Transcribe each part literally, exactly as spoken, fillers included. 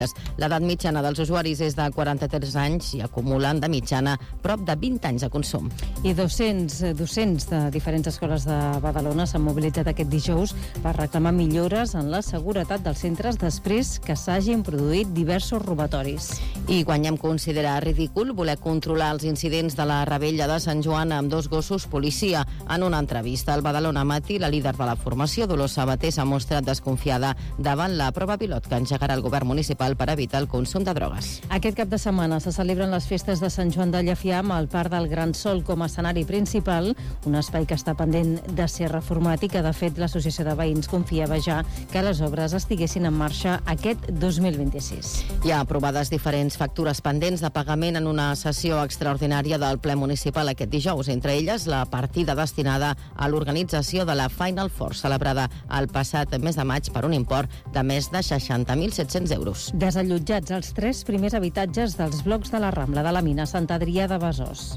L'edat mitjana dels usuaris és de quaranta-tres anys i acumulen de mitjana prop de vint anys de consum. I dos-cents docents de diferents escoles de Badalona s'han mobilitzat aquest dijous per reclamar millores en la seguretat dels centres després que s'hagin produït diversos robatoris. I guanyem considera ridícul voler controlar els incidents de la Rebella de Sant Joan amb dos gossos policia. En una entrevista al Badalona Matí, la líder de la formació, Dolors Sabater, s'ha mostrat desconfiada davant la prova pilot que engegarà el govern municipal per evitar el consum de drogues. Aquest cap de setmana se celebren les festes de Sant Joan de Llefià amb el Parc del Gran Sol com a escenari principal, un espai que està pendent de ser reformat i que, de fet, l'Associació de Veïns confiava ja que les obres estiguessin en marxa aquest dos mil vint-i-sis. Hi ha aprovades diferents factures pendents de pagament en una sessió extraordinària del ple municipal aquest dijous, entre elles la partida destinada a l'organització de la Final Four, celebrada el passat mes de maig per un import de més de seixanta mil set-cents euros. Desallotjats els tres primers habitatges dels blocs de la Rambla de la Mina Sant Adrià de Besòs.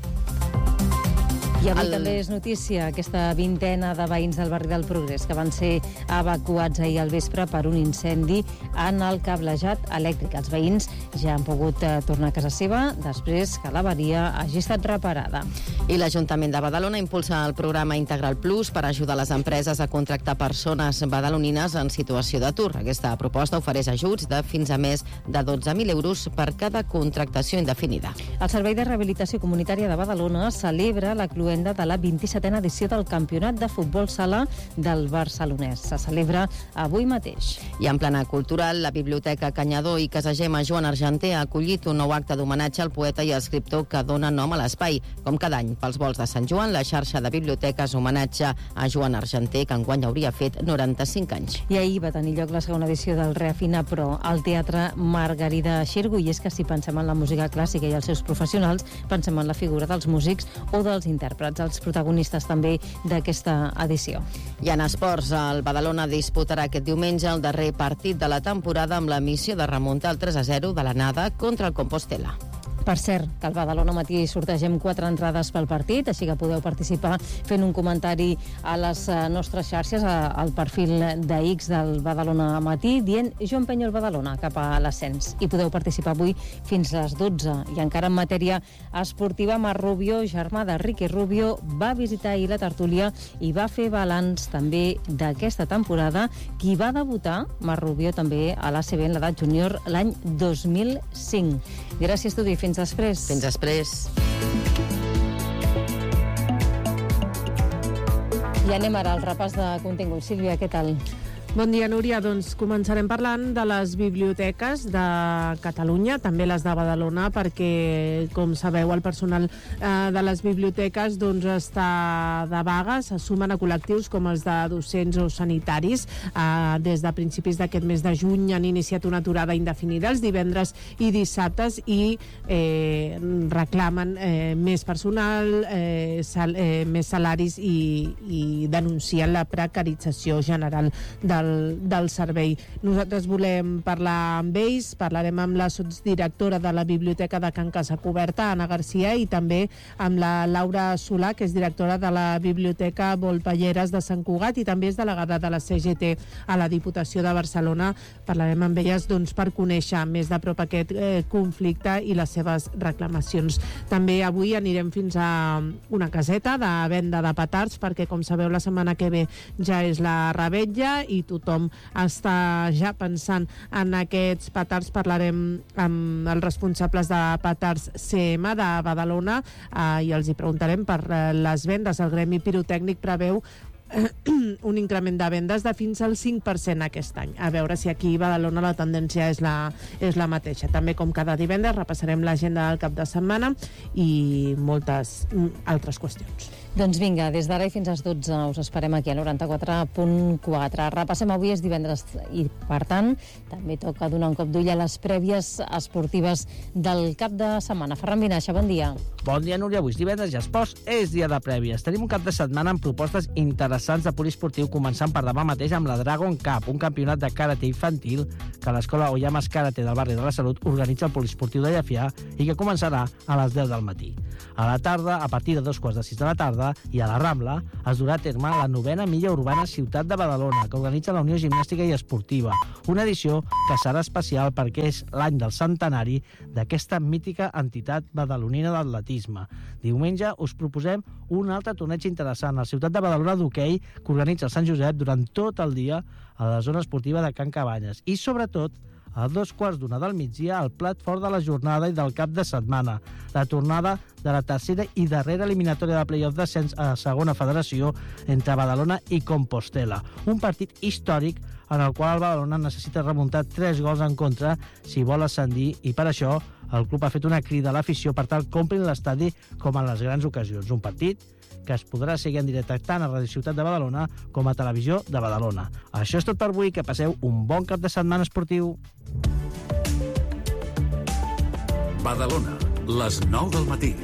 I avui el... també és notícia aquesta vintena de veïns del barri del Progrés que van ser evacuats ahir al vespre per un incendi en el cablejat elèctric. Els veïns ja han pogut eh, tornar a casa seva després que l'avaria hagi estat reparada. I l'Ajuntament de Badalona impulsa el programa Integral Plus per ajudar les empreses a contractar persones badalonines en situació d'atur. Aquesta proposta ofereix ajuts de fins a més de dotze mil euros per cada contractació indefinida. El Servei de Rehabilitació Comunitària de Badalona celebra la cloenda de la vint-i-setena edició del Campionat de Futbol Sala del Barcelonès. Se celebra avui mateix. I en plana cultural, la Biblioteca Canyadó i Casa Gemma Joan Argenter ha acollit un nou acte d'homenatge al poeta i escriptor que dona nom a l'espai. Com cada any, pels vols de Sant Joan, la xarxa de biblioteques homenatge a Joan Argenter, que enguany hauria fet noranta-cinc anys. I ahir va tenir lloc la segona edició del Reafina Pro al Teatre Margarida Xirgu, i és que si pensem en la música clàssica i els seus professionals, pensem en la figura dels músics o dels intèrprets, els protagonistes també d'aquesta edició. I en esports, el Badalona disputarà aquest diumenge el darrer partit de la temporada amb la missió de remuntar el tres a zero de l'anada contra el Compostela. Per cert, que al Badalona Matí sortegem quatre entrades pel partit, així que podeu participar fent un comentari a les nostres xarxes, al perfil de X del Badalona Matí, dient jo empenyo el Badalona cap a l'ascens. I podeu participar avui fins a les dotze. I encara en matèria esportiva, Marc Rubio, germà de Ricky Rubio, va visitar ahir la tertúlia i va fer balanç també d'aquesta temporada. Qui va debutar, Marc Rubio, també a l'A C B en l'edat júnior l'any dos mil cinc. Gràcies, Tudi. Fins després. Fins després. I anem ara al repàs de contingut. Sílvia, què tal? Bon dia, Núria. Doncs començarem parlant de les biblioteques de Catalunya, també les de Badalona, perquè, com sabeu, el personal eh, de les biblioteques doncs, està de vaga. Se sumen a col·lectius com els de docents o sanitaris. Eh, des de principis d'aquest mes de juny han iniciat una aturada indefinida els divendres i dissabtes i eh, reclamen eh, més personal, eh, sal, eh, més salaris i, i denuncien la precarització general del del servei. Nosaltres volem parlar amb ells, parlarem amb la sotsdirectora de la Biblioteca de Can Casacoberta, Anna Garcia, i també amb la Laura Solà, que és directora de la Biblioteca Volpelleres de Sant Cugat i també és delegada de la C G T a la Diputació de Barcelona. Parlarem amb elles doncs, per conèixer més de prop aquest eh, conflicte i les seves reclamacions. També avui anirem fins a una caseta de venda de petards, perquè, com sabeu, la setmana que ve ja és la Rebetlla i tothom està ja pensant en aquests petards. Parlarem amb els responsables de Petards C M de Badalona eh, i els hi preguntarem per eh, les vendes. El Gremi Pirotècnic preveu un increment de vendes de fins al cinc per cent aquest any. A veure si aquí a Badalona la tendència és la, és la mateixa. També, com cada divendres, repassarem l'agenda del cap de setmana i moltes altres qüestions. Doncs vinga, des d'ara i fins às dotze us esperem aquí a noranta-quatre punt quatre. Repassem, avui és divendres i, per tant, també toca donar un cop d'ull a les prèvies esportives del cap de setmana. Ferran Vinaixa, bon dia. Bon dia, Núria. Avui és divendres i esports és dia de prèvies. Tenim un cap de setmana amb propostes interessants vessants de poliesportiu, començant per demà mateix amb la Dragon Cup, un campionat de karate infantil que l'escola Oyamas Karate del barri de la Salut organitza el poliesportiu de Llefià i que començarà a les deu del matí. A la tarda, a partir de dos quarts de sis de la tarda, i a la Rambla, es durà a terme la novena milla urbana Ciutat de Badalona, que organitza la Unió Gimnàstica i Esportiva, una edició que serà especial perquè és l'any del centenari d'aquesta mítica entitat badalonina d'atletisme. Diumenge us proposem un altre torneig interessant, la Ciutat de Badalona d'hoquei, que organitza el Sant Josep durant tot el dia a la zona esportiva de Can Cabanyes. I, sobretot, a dos quarts d'una del migdia, el plat fort de la jornada i del cap de setmana, la tornada de la tercera i darrera eliminatòria de play-off d'ascens a segona federació entre Badalona i Compostela. Un partit històric en el qual el Badalona necessita remuntar tres gols en contra si vol ascendir, i per això el club ha fet una crida a l'afició per tal que omplin l'estadi com en les grans ocasions. Un partit que es podrà seguir en directe tant a Radio Ciutat de Badalona com a Televisió de Badalona. Això és tot per avui, que passeu un bon cap de setmana esportiu. Badalona, les nou del matí.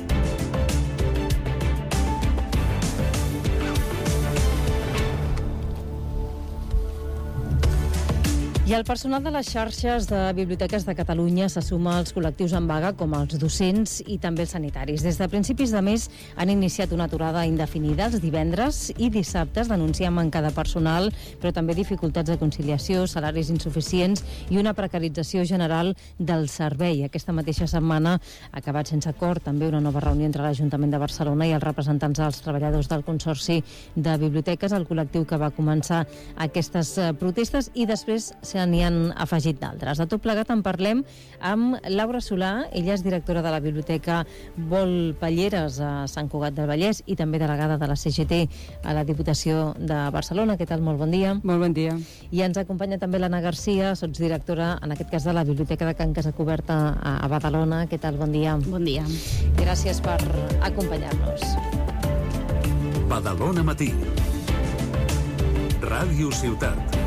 I el personal de les xarxes de biblioteques de Catalunya se suma als col·lectius en vaga, com els docents i també els sanitaris. Des de principis de mes han iniciat una aturada indefinida els divendres i dissabtes, denunciant manca de personal, però també dificultats de conciliació, salaris insuficients i una precarització general del servei. Aquesta mateixa setmana ha acabat sense acord també una nova reunió entre l'Ajuntament de Barcelona i els representants dels treballadors del Consorci de Biblioteques, el col·lectiu que va començar aquestes protestes, i després s'ha n'hi han afegit d'altres. De tot plegat en parlem amb Laura Solà. Ella és directora de la Biblioteca Vol Palleres a Sant Cugat del Vallès i també delegada de la C G T a la Diputació de Barcelona. Què tal? Molt bon dia. Molt bon dia. I ens acompanya també l'Anna Garcia, sots directora, en aquest cas, de la Biblioteca de Can Casacoberta a Badalona. Què tal? Bon dia. Bon dia. Gràcies per acompanyar-nos. Badalona Matí. Ràdio Ciutat.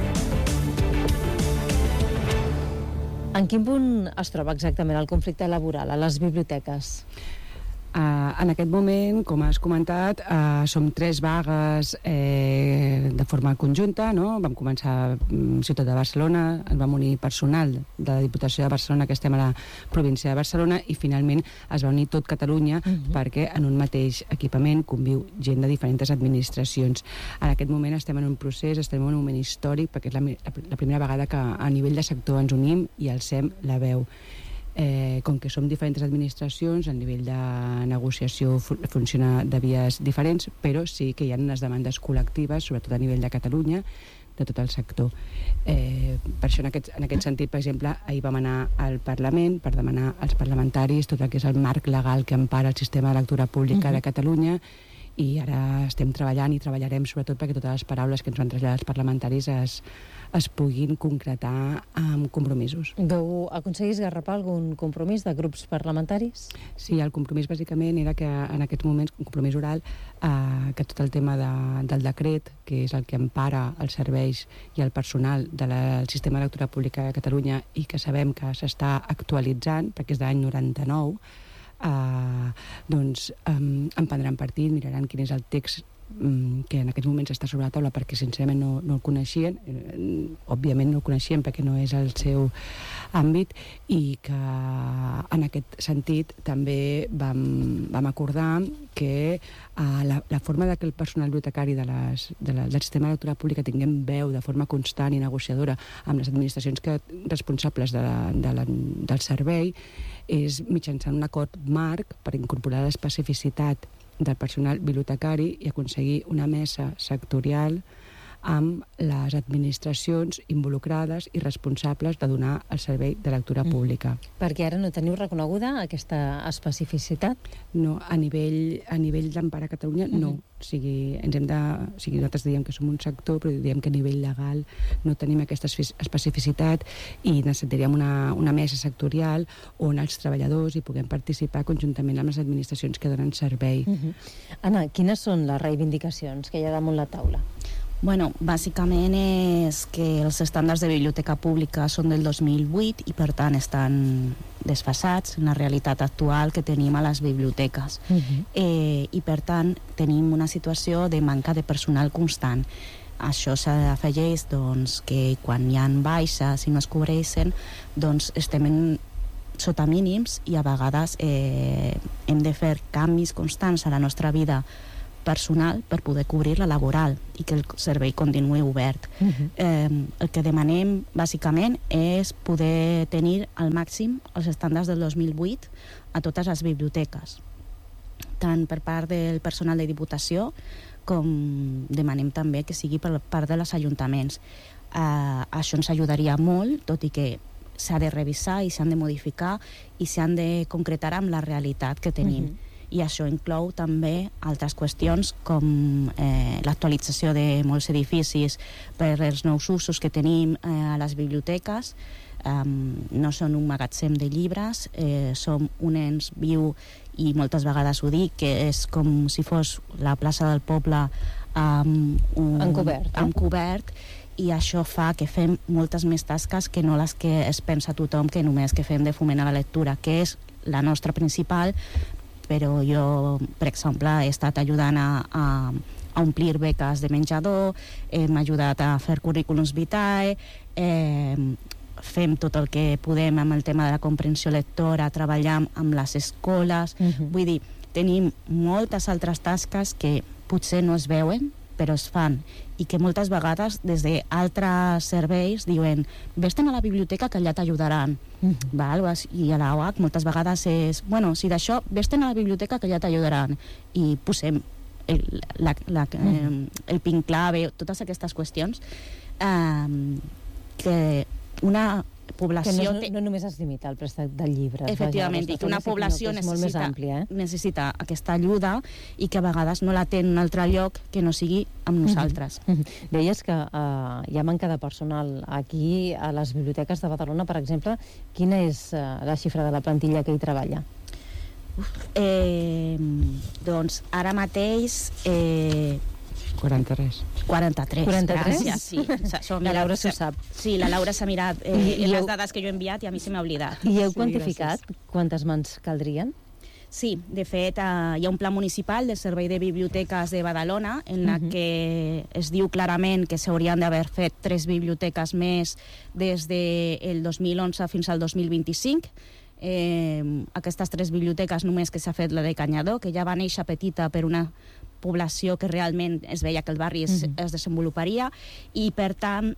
En quin punt es troba exactament el conflicte laboral a les biblioteques? Uh, en aquest moment, com has comentat, uh, som tres vagues eh, de forma conjunta, no? Vam començar a Ciutat de Barcelona, ens vam unir personal de la Diputació de Barcelona, que estem a la província de Barcelona, i finalment es va unir tot Catalunya, uh-huh. perquè en un mateix equipament conviu gent de diferents administracions. En aquest moment estem en un procés, estem en un moment històric, perquè és la, la, la primera vegada que a nivell de sector ens unim i alcem la veu. Eh, com que som diferents administracions, el nivell de negociació fu- funciona de vies diferents, però sí que hi ha unes demandes col·lectives, sobretot a nivell de Catalunya, de tot el sector. Eh, per això, en aquest, en aquest sentit, per exemple, ahir vam anar al Parlament per demanar als parlamentaris tot el que és el marc legal que empara el sistema de lectura pública uh-huh. de Catalunya, i ara estem treballant i treballarem sobretot perquè totes les paraules que ens van traslladar els parlamentaris es, es puguin concretar amb compromisos. Vau aconseguir esgarrapar algun compromís de grups parlamentaris? Sí, el compromís bàsicament era que en aquests moments, un compromís oral, eh, que tot el tema de, del decret, que és el que empara els serveis i el personal del sistema de lectura pública de Catalunya i que sabem que s'està actualitzant, perquè és de l'any noranta-nou, Uh, doncs um, en prendran partit, miraran quin és el text um, que en aquests moments està sobre la taula, perquè sincerament no, no el coneixien, uh, òbviament no el coneixien perquè no és el seu àmbit, i que en aquest sentit també vam, vam acordar que uh, la, la forma de que el personal bibliotecari de les, de la, del sistema de lectura pública tinguem veu de forma constant i negociadora amb les administracions que, responsables de la, de la, del servei, és mitjançant un acord marc per incorporar l'especificitat del personal bibliotecari i aconseguir una mesa sectorial amb les administracions involucrades i responsables de donar el servei de lectura pública. Mm. Perquè ara no teniu reconeguda aquesta especificitat? No, a nivell, a nivell d'Empara Catalunya, mm-hmm. no. O sigui, ens hem de, o sigui, nosaltres diem que som un sector, però diem que a nivell legal no tenim aquesta especificitat i necessitaríem una, una mesa sectorial on els treballadors hi puguem participar conjuntament amb les administracions que donen servei. Mm-hmm. Anna, quines són les reivindicacions que hi ha damunt la taula? Bueno, bàsicament és que els estàndards de biblioteca pública són del dos mil vuit i per tant estan desfasats en la realitat actual que tenim a les biblioteques. Uh-huh. eh, I, per tant, tenim una situació de manca de personal constant. Això s'afegeix doncs, que quan hi ha baixes i no es cobreixen, doncs estem en, sota mínims i a vegades eh, hem de fer canvis constants a la nostra vida personal per poder cobrir la laboral i que el servei continuï obert. Uh-huh. eh, el que demanem bàsicament és poder tenir al màxim els estàndards del dos mil vuit a totes les biblioteques, tant per part del personal de Diputació com demanem també que sigui per part dels ajuntaments. Eh, això ens ajudaria molt, tot i que s'ha de revisar i s'han de modificar i s'han de concretar amb la realitat que tenim. Uh-huh. I això inclou també altres qüestions com eh, l'actualització de molts edificis per els nous usos que tenim eh, a les biblioteques. Um, no són un magatzem de llibres, eh, som un ens viu i moltes vegades ho dic, que és com si fos la plaça del poble amb un, encobert, eh? encobert, i això fa que fem moltes més tasques que no les que es pensa tothom que només que fem de foment a la lectura, que és la nostra principal, però jo, per exemple, he estat ajudant a, a, a omplir beques de menjador, hem ajudat a fer currículums vitae, eh, fem tot el que podem amb el tema de la comprensió lectora, treballam amb les escoles, uh-huh. vull dir, tenim moltes altres tasques que potser no es veuen, però es fan, i que moltes vegades des d'altres serveis diuen vés-te'n a la biblioteca que allà t'ajudaran. Uh-huh. Val? I a la U H moltes vegades és, bueno, si d'això, vés-te'n a la biblioteca que allà t'ajudaran, i posem el, la, la, uh-huh. eh, el pin clave, totes aquestes qüestions eh, que una població... Que no, no, no només es limita al préstec de llibres. Efectivament, i que una població que necessita, àmplia, eh? necessita aquesta ajuda i que a vegades no la té en un altre lloc que no sigui amb nosaltres. Uh -huh. Deies que uh, hi ha manca de personal aquí a les biblioteques de Badalona, per exemple. Quina és uh, la xifra de la plantilla que hi treballa? Eh, doncs ara mateix... Eh, quaranta-tres. quaranta-tres. quaranta-tres? Gràcies, sí. Som, la Laura s'ho sap. Sí, la Laura s'ha mirat eh, I, en i les heu... dades que jo he enviat i a mi se m'ha oblidat. I heu sí, quantificat gràcies. Quantes mans caldrien? Sí, de fet, eh, hi ha un pla municipal del Servei de Biblioteques de Badalona en la uh-huh. que es diu clarament que s'haurien d'haver fet tres biblioteques més des del dos mil onze fins al dos mil vint-i-cinc. Eh, aquestes tres biblioteques només que s'ha fet la de Canyadó, que ja va néixer petita per una població que realment es veia que el barri es, uh-huh. es desenvoluparia, i per tant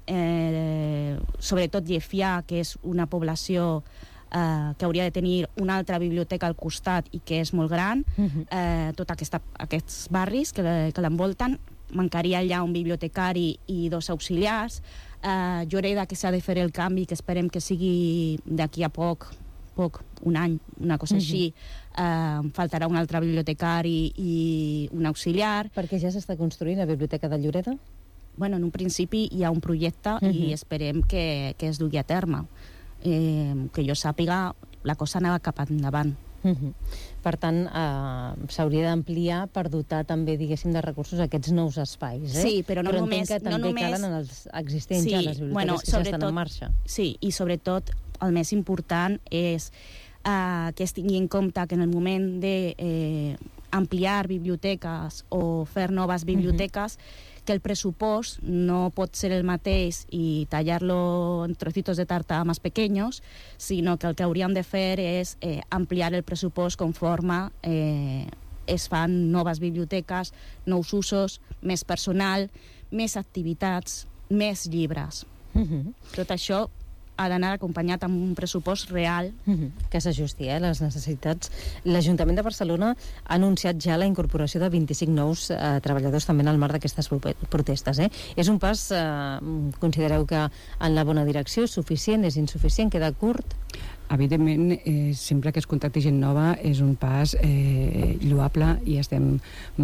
eh, sobretot Llefià, que és una població eh, que hauria de tenir una altra biblioteca al costat i que és molt gran, uh-huh. eh, tots aquests barris que, que l'envolten, mancaria allà un bibliotecari i dos auxiliars. eh, Lloreda, que s'ha de fer el canvi, que esperem que sigui d'aquí a poc poc, un any, una cosa uh-huh. així, eh, faltarà un altre bibliotecari i un auxiliar. Perquè ja s'està construint la Biblioteca de Lloreda? Bueno, en un principi hi ha un projecte uh-huh. i esperem que, que es dugui a terme. Eh, que jo sàpiga, la cosa anava cap endavant. Uh-huh. Per tant, eh, s'hauria d'ampliar per dotar també, diguéssim, de recursos a aquests nous espais, eh? Sí, però no però només... que també no només... calen en els existents sí, ja, les biblioteques bueno, que ja estan en marxa. Sí, i sobretot el més important és eh, que es tingui en compte que en el moment de eh, ampliar biblioteques o fer noves biblioteques, uh-huh. que el pressupost no pot ser el mateix i tallar-lo en trocitos de tarta més pequeños, sinó que el que hauríem de fer és eh, ampliar el pressupost conforme eh, es fan noves biblioteques, nous usos, més personal, més activitats, més llibres. Uh-huh. Tot això ha d'anar acompanyat amb un pressupost real. Uh-huh. Que s'ajusti, eh, les necessitats. L'Ajuntament de Barcelona ha anunciat ja la incorporació de vint-i-cinc nous eh, treballadors també en el marc d'aquestes protestes. Eh? És un pas, eh, considereu que en la bona direcció, és suficient, és insuficient, queda curt? Evidentment, eh, sempre que es contacti gent nova és un pas eh, lloable i estem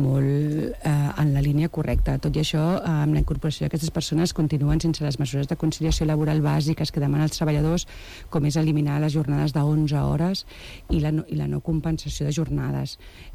molt eh, en la línia correcta. Tot i això, eh, amb la incorporació d'aquestes persones continuen sense les mesures de conciliació laboral bàsiques que demanen els treballadors, com és eliminar les jornades de onze hores i la no, i la no compensació de jornades.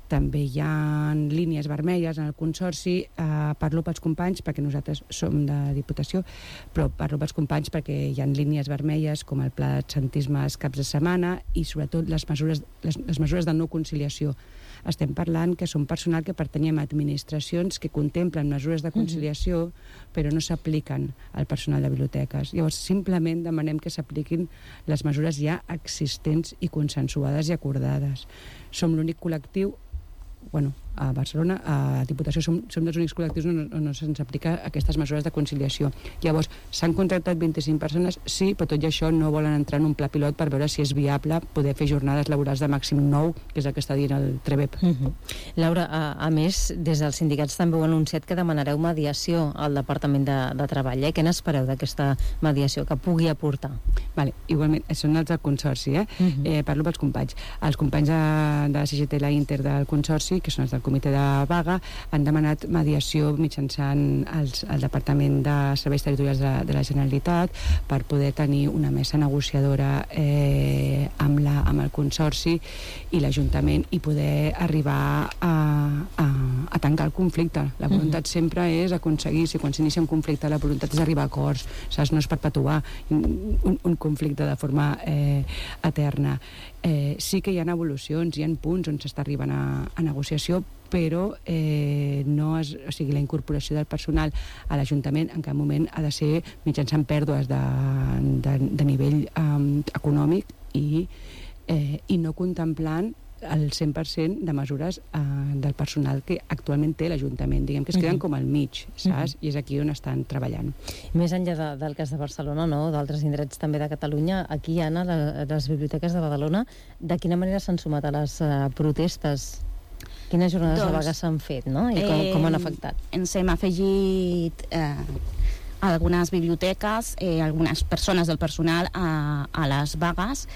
També hi ha línies vermelles en el Consorci. Eh, parlo pels companys perquè nosaltres som de Diputació, però parlo pels companys perquè hi ha línies vermelles com el pla d'absentisme els caps de setmana i sobretot les mesures, les, les mesures de no conciliació. Estem parlant que som personal que pertanyem a administracions que contemplen mesures de conciliació, uh-huh. però no s'apliquen al personal de biblioteques. Llavors, simplement demanem que s'apliquin les mesures ja existents i consensuades i acordades. Som l'únic col·lectiu, bueno, a Barcelona, a Diputació, som, som dels únics col·lectius on, on no se'ns aplica aquestes mesures de conciliació. Llavors, s'han contractat vint-i-cinc persones, sí, però tot i això no volen entrar en un pla pilot per veure si és viable poder fer jornades laborals de màxim nou, que és el que està dient el Trebep. Uh-huh. Laura, a, a més, des dels sindicats també heu anunciat que demanareu mediació al Departament de, de Treball. Eh? Què n'espereu d'aquesta mediació que pugui aportar? Vale, igualment, són els del Consorci, eh? Uh-huh. eh parlo pels companys. Els companys de, de la C G T i la Inter del Consorci, que són els del Comitè de Vaga, han demanat mediació mitjançant els, el Departament de Serveis Territorials de, de la Generalitat per poder tenir una mesa negociadora eh, amb, la, amb el Consorci i l'Ajuntament i poder arribar a, a, a tancar el conflicte. La voluntat mm-hmm. sempre és aconseguir, si quan s'inicia un conflicte la voluntat és arribar a acords, saps? No és perpetuar un, un conflicte de forma eh, eterna. Eh, sí que hi ha evolucions, hi ha punts on s'està arribant a, a negociació, però eh, no és, o sigui, la incorporació del personal a l'Ajuntament en cap moment ha de ser mitjançant pèrdues de, de, de nivell um, econòmic i, eh, i no contemplant el cent per cent de mesures eh, del personal que actualment té l'Ajuntament, diguem que es queden uh-huh. com al mig, saps? Uh-huh. I és aquí on estan treballant. Més enllà de, del cas de Barcelona, no? D'altres indrets també de Catalunya, aquí, Anna, la, les biblioteques de Badalona, de quina manera s'han sumat a les uh, protestes? Quines jornades doncs, de vaga s'han fet, no? I com, eh, com han afectat? Ens hem afegit eh, algunes biblioteques, eh, algunes persones del personal a, a les vagues.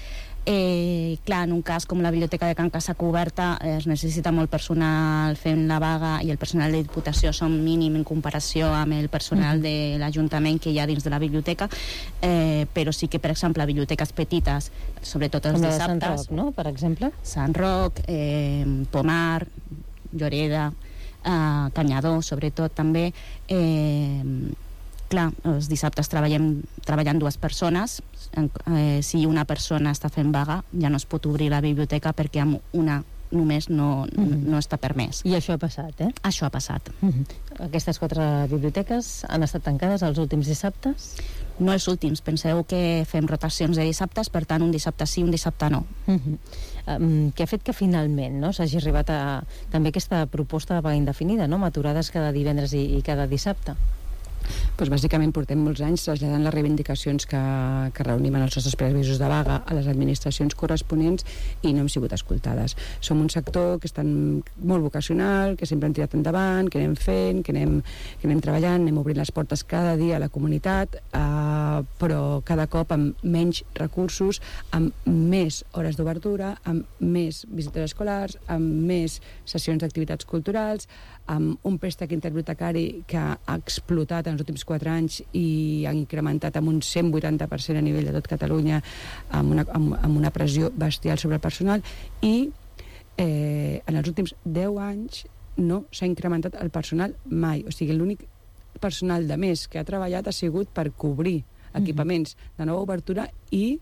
Eh, clar, en un cas com la biblioteca de Can Casa Coberta eh, es necessita molt personal fent la vaga i el personal de Diputació són mínim en comparació amb el personal de l'Ajuntament que hi ha dins de la biblioteca, eh, però sí que, per exemple, biblioteques petites, sobretot els com dissabtes, Sant Roc, no?, per exemple. Sant Roc, eh, Pomar, Lloreda, eh, Canyadó, sobretot també, eh, clar, els dissabtes treballem treballant dues persones. Eh, si una persona està fent vaga ja no es pot obrir la biblioteca perquè amb una només no, mm-hmm. no està permès. I això ha passat, eh? Això ha passat. Mm-hmm. Aquestes quatre biblioteques han estat tancades els últims dissabtes? No els últims, penseu que fem rotacions de dissabtes, per tant un dissabte sí, un dissabte no. Mm-hmm. Um, què ha fet que finalment no, s'hagi arribat a també aquesta proposta de vaga indefinida, no? Aturades cada divendres i, i cada dissabte? Pues bàsicament portem molts anys traslladant les reivindicacions que, que reunim en els nostres preavisos de vaga a les administracions corresponents i no hem sigut escoltades. Som un sector que està molt vocacional, que sempre hem tirat endavant, que anem fent, que anem, que anem treballant, anem obrint les portes cada dia a la comunitat, eh, però cada cop amb menys recursos, amb més hores d'obertura, amb més visites escolars, amb més sessions d'activitats culturals, amb un préstec interbibliotecari que ha explotat en els últims quatre anys i ha incrementat amb un cent vuitanta per cent a nivell de tot Catalunya, amb una, amb, amb una pressió bestial sobre el personal, i eh, en els últims deu anys no s'ha incrementat el personal mai. O sigui, l'únic personal de més que ha treballat ha sigut per cobrir equipaments de nova obertura i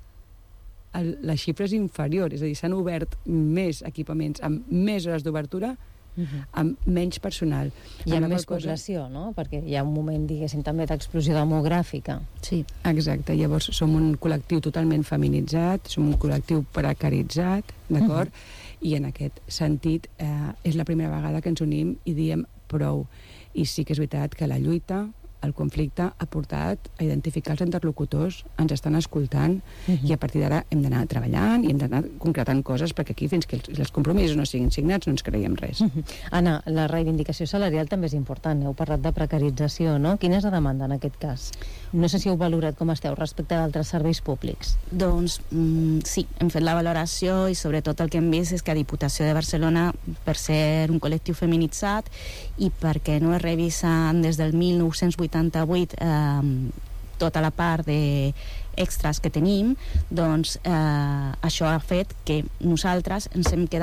el, la xifra és inferior, és a dir, s'han obert més equipaments amb més hores d'obertura Uh-huh. amb menys personal. I amb més cosa... població, no? Perquè hi ha un moment, diguéssim, també d'explosió demogràfica. Sí, exacte. Llavors som un col·lectiu totalment feminitzat, som un col·lectiu precaritzat, d'acord? Uh-huh. I en aquest sentit eh, és la primera vegada que ens unim i diem prou. I sí que és veritat que la lluita, el conflicte ha portat a identificar els interlocutors, ens estan escoltant uh-huh. i a partir d'ara hem d'anar treballant i hem d'anar concretant coses perquè aquí fins que els, els compromisos no siguin signats no ens creiem res. Uh-huh. Anna, la reivindicació salarial també és important. Heu parlat de precarització, no? Quina és la demanda en aquest cas? No sé si heu valorat com esteu respecte d'altres serveis públics. Doncs mm, sí, hem fet la valoració i sobretot el que hem vist és que a Diputació de Barcelona, per ser un col·lectiu feminitzat i perquè no es revisen des del mil nou-cents vuitanta-vuit eh, tota la part de extras que tenim, doncs eh, això ha fet que nosaltres ens hem quedat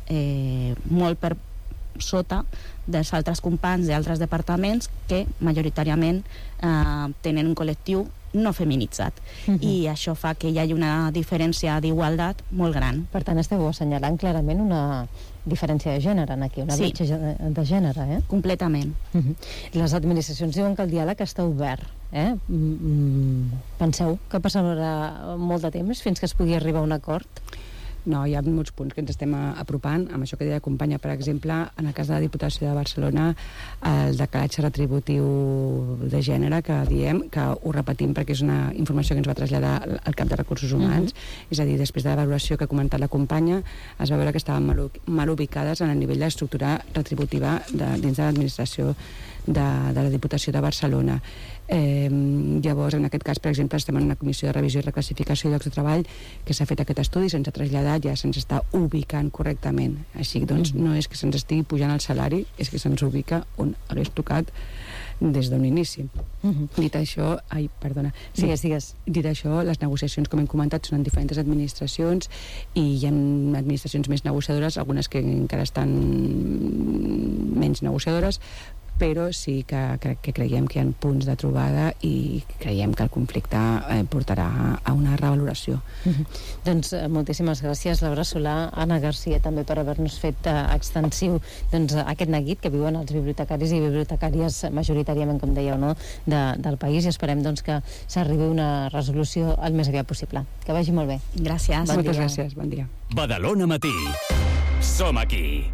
eh, molt per sota dels altres companys d'altres departaments que majoritàriament eh, tenen un col·lectiu no feminitzat. Uh-huh. I això fa que hi hagi una diferència d'igualtat molt gran. Per tant, esteu assenyalant clarament una diferència de gènere aquí, una sí. bretxa de gènere, eh? Completament. Uh-huh. Les administracions diuen que el diàleg està obert, eh? Mm, penseu que passarà molt de temps fins que es pugui arribar a un acord? No, hi ha molts punts que ens estem apropant. Amb això que deia la companya, per exemple, en el cas de la Diputació de Barcelona, el decalatge retributiu de gènere, que diem, que ho repetim perquè és una informació que ens va traslladar el cap de Recursos Humans, uh-huh. és a dir, després de la valoració que ha comentat la companya, es va veure que estaven mal, mal ubicades en el nivell d'estructura retributiva de, dins de l'administració de, de la Diputació de Barcelona. Eh, llavors, en aquest cas, per exemple, estem en una comissió de revisió i reclassificació de llocs de treball que s'ha fet aquest estudi, se'ns ha traslladat, ja se'ns està ubicant correctament. Així doncs, no és que se'ns estigui pujant el salari, és que se'ns ubica on hagués tocat des d'un inici. Uh-huh. Dit això, ai, perdona. Sí, digues, digues. Dit això, les negociacions, com hem comentat, són en diferents administracions i hi ha administracions més negociadores, algunes que encara estan menys negociadores, però sí que, que, que creiem que hi ha punts de trobada i creiem que el conflicte eh, portarà a una revaloració. Mm-hmm. Doncs eh, moltíssimes gràcies, Laura Solà, Anna Garcia, també per haver-nos fet eh, extensiu doncs, aquest neguit que viuen els bibliotecaris i bibliotecàries majoritàriament, com dèieu, no? de, del país, i esperem doncs, que s'arribi a una resolució el més aviat possible. Que vagi molt bé. Gràcies. Bon Moltes dia. gràcies, bon dia. Badalona Matí. Som aquí.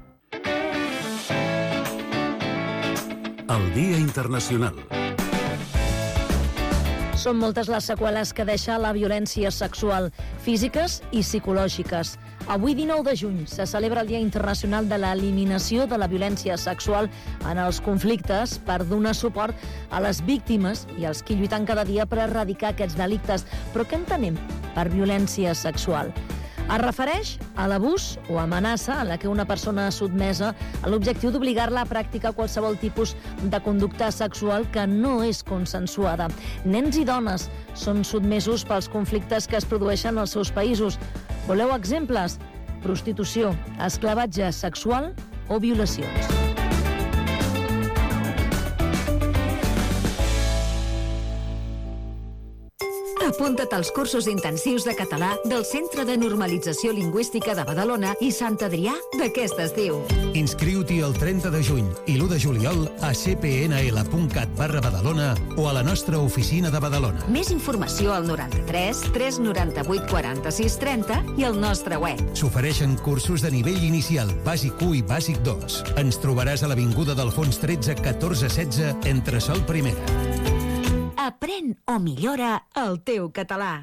El Dia Internacional. Són moltes les seqüeles que deixa la violència sexual, físiques i psicològiques. Avui, dinou de juny, se celebra el Dia Internacional de l'Eliminació de la Violència Sexual en els conflictes per donar suport a les víctimes i als que lluiten cada dia per erradicar aquests delictes. Però què entenem per violència sexual? Es refereix a l'abús o amenaça a la que una persona sotmesa a l'objectiu d'obligar-la a practicar qualsevol tipus de conducta sexual que no és consensuada. Nens i dones són sotmesos pels conflictes que es produeixen als seus països. Voleu exemples? Prostitució, esclavatge sexual o violacions. Apunta't als cursos intensius de català del Centre de Normalització Lingüística de Badalona i Sant Adrià d'aquest estiu. Inscriu-t'hi el trenta de juny i l'u de juliol a c p n l punt cat barra Badalona o a la nostra oficina de Badalona. Més informació al noranta-tres tres noranta-vuit quaranta-sis trenta i al nostre web. S'ofereixen cursos de nivell inicial, bàsic u i bàsic dos. Ens trobaràs a l'Avinguda d'Alfons tretze catorze setze entre Sol Primera. Aprèn o millora el teu català.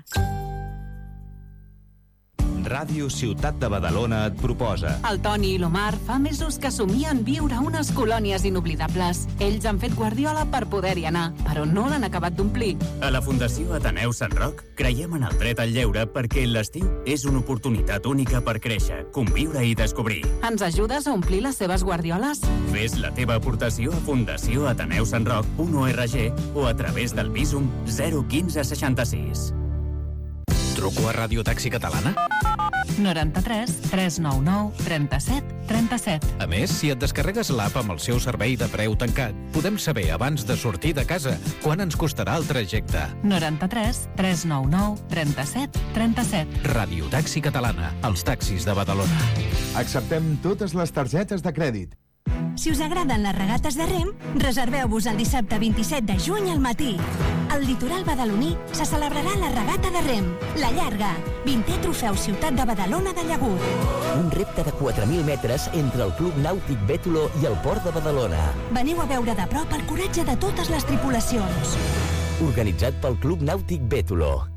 Ràdio Ciutat de Badalona et proposa. El Toni i l'Omar fa mesos que somien viure unes colònies inoblidables. Ells han fet Guardiola per poder-hi anar, però no l'han acabat d'omplir. A la Fundació Ateneu Sant Roc creiem en el dret al lleure perquè l'estiu és una oportunitat única per créixer, conviure i descobrir. Ens ajudes a omplir les seves Guardioles? Fes la teva aportació a fundació ateneu sant roc punt org o a través del Visum zero quinze seixanta-sis. Truco a Ràdio Taxi Catalana? noranta-tres tres nou nou trenta-set trenta-set. A més, si et descarregues l'app amb el seu servei de preu tancat, podem saber abans de sortir de casa quan ens costarà el trajecte. noranta-tres tres nou nou trenta-set trenta-set. Ràdio Taxi Catalana, els taxis de Badalona. Acceptem totes les targetes de crèdit. Si us agraden les regates de rem, reserveu-vos el dissabte vint-i-set de juny al matí. Al litoral badaloní se celebrarà la regata de rem, la llarga, vintè trofeu Ciutat de Badalona de Llagut. Un repte de quatre mil metres entre el Club Nàutic Bètolo i el Port de Badalona. Veniu a veure de prop el coratge de totes les tripulacions. Organitzat pel Club Nàutic Bètolo.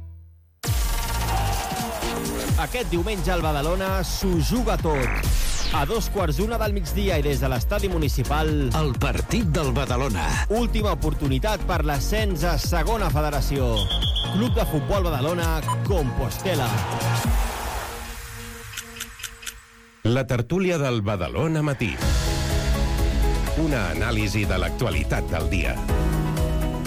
Aquest diumenge al Badalona s'ho juga tot. A dos quarts d'una del migdia i des de l'estadi municipal... El partit del Badalona. Última oportunitat per l'ascens a segona federació. Club de Futbol Badalona, Compostela. La tertúlia del Badalona Matí. Una anàlisi de l'actualitat del dia.